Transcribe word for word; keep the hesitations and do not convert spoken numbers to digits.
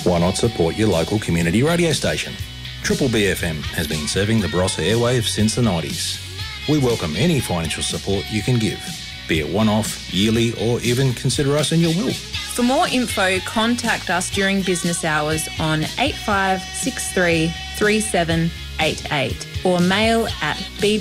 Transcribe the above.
Why not support your local community radio station? Triple B F M has been serving the Barossa airwaves since the nineties. We welcome any financial support you can give, be it one-off, yearly, or even consider us in your will. For more info, contact us during business hours on eight five six three, three seven eight eight or mail at b